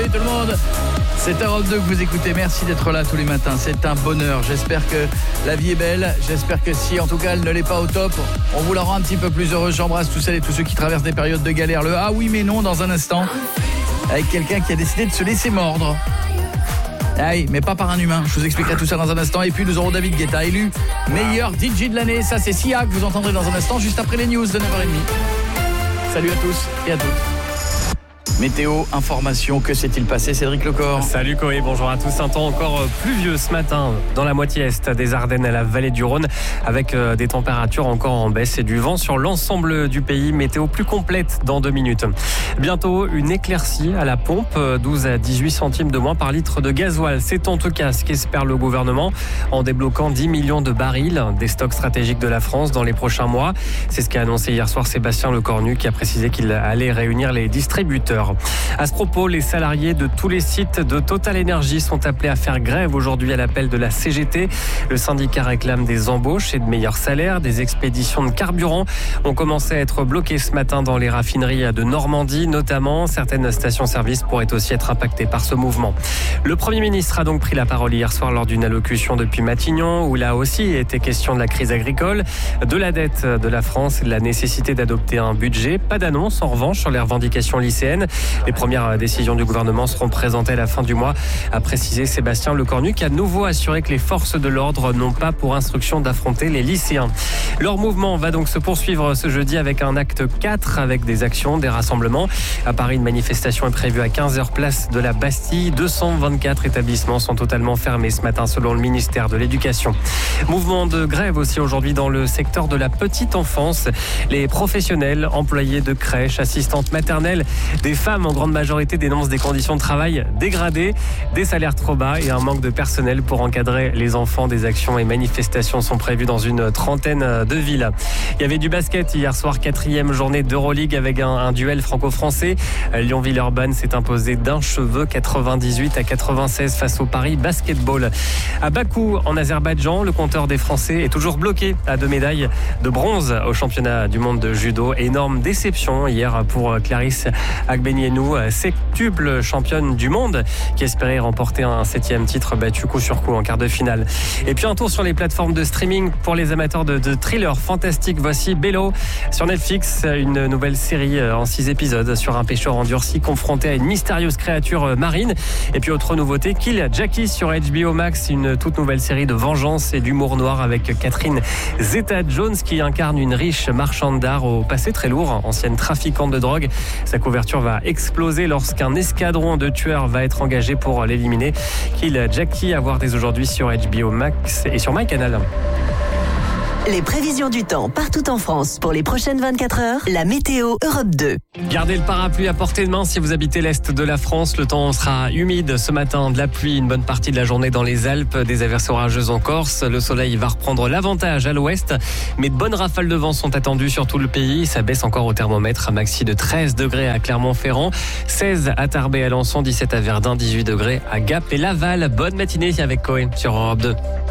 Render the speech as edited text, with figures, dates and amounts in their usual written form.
Salut tout le monde. C'est Europe 2 que vous écoutez. Merci d'être là tous les matins. C'est un bonheur. J'espère que la vie est belle. J'espère que si, en tout cas, elle ne l'est pas au top, on vous la rend un petit peu plus heureuse. J'embrasse tous celles et tous ceux qui traversent des périodes de galère. Le ah oui mais non dans un instant. Avec quelqu'un qui a décidé de se laisser mordre. Aïe, mais pas par un humain. Je vous expliquerai tout ça dans un instant. Et puis nous aurons David Guetta élu meilleur DJ de l'année. Ça c'est Sia que vous entendrez dans un instant, juste après les news de 9h30. Salut à tous et à toutes. Météo, information, que s'est-il passé Cédric Lecor? Salut Koé, bonjour à tous. Un temps encore pluvieux ce matin dans la moitié est des Ardennes à la vallée du Rhône avec des températures encore en baisse et du vent sur l'ensemble du pays. Météo plus complète dans 2 minutes. Bientôt une éclaircie à la pompe, 12 à 18 centimes de moins par litre de gasoil. C'est en tout cas ce qu'espère le gouvernement en débloquant 10 millions de barils des stocks stratégiques de la France dans les prochains mois. C'est ce qu'a annoncé hier soir Sébastien Lecornu qui a précisé qu'il allait réunir les distributeurs. À ce propos, les salariés de tous les sites de Total Energy sont appelés à faire grève aujourd'hui à l'appel de la CGT. Le syndicat réclame des embauches et de meilleurs salaires. Des expéditions de carburant ont commencé à être bloquées ce matin dans les raffineries de Normandie, notamment. Certaines stations-service pourraient aussi être impactées par ce mouvement. Le Premier ministre a donc pris la parole hier soir lors d'une allocution depuis Matignon, où là aussi était question de la crise agricole, de la dette de la France et de la nécessité d'adopter un budget. Pas d'annonce en revanche sur les revendications lycéennes. Les premières décisions du gouvernement seront présentées à la fin du mois, a précisé Sébastien Lecornu, qui a de nouveau assuré que les forces de l'ordre n'ont pas pour instruction d'affronter les lycéens. Leur mouvement va donc se poursuivre ce jeudi avec un acte 4, avec des actions, des rassemblements. À Paris, une manifestation est prévue à 15h place de la Bastille. 224 établissements sont totalement fermés ce matin selon le ministère de l'Éducation. Mouvement de grève aussi aujourd'hui dans le secteur de la petite enfance. Les professionnels, employés de crèches, assistantes maternelles, des femmes en grande majorité dénoncent des conditions de travail dégradées, des salaires trop bas et un manque de personnel pour encadrer les enfants. Des actions et manifestations sont prévues dans une trentaine de villes. Il y avait du basket hier soir, 4e journée d'Euroleague avec un duel franco-français. Lyon-Villeurbanne s'est imposé d'un cheveu 98 à 96 face au Paris Basketball. À Bakou, en Azerbaïdjan, le compteur des Français est toujours bloqué à 2 médailles de bronze au championnat du monde de judo. Énorme déception hier pour Clarisse Agbenienou, septuple championne du monde qui espérait remporter un 7e titre battu coup sur coup en quart de finale. Et puis un tour sur les plateformes de streaming pour les amateurs de thrillers fantastiques. Voici Bello sur Netflix, une nouvelle série en 6 épisodes sur un pêcheur endurci confronté à une mystérieuse créature marine. Et puis autre nouveauté, Kill Jackie sur HBO Max, une toute nouvelle série de vengeance et d'humour noir avec Catherine Zeta-Jones qui incarne une riche marchande d'art au passé très lourd, ancienne trafiquante de drogue. Sa couverture va exploser lorsqu'un escadron de tueurs va être engagé pour l'éliminer. Kill Jackie à voir dès aujourd'hui sur HBO Max et sur MyCanal. Les prévisions du temps partout en France pour les prochaines 24 heures. La météo Europe 2. Gardez le parapluie à portée de main si vous habitez l'Est de la France. Le temps sera humide ce matin, de la pluie une bonne partie de la journée dans les Alpes, des averses orageuses en Corse. Le soleil va reprendre l'avantage à l'ouest, mais de bonnes rafales de vent sont attendues sur tout le pays. Ça baisse encore au thermomètre, un maxi de 13 degrés à Clermont-Ferrand, 16 à Tarbes et Alençon, 17 à Verdun, 18 degrés à Gap et Laval. Bonne matinée avec Coé sur Europe 2.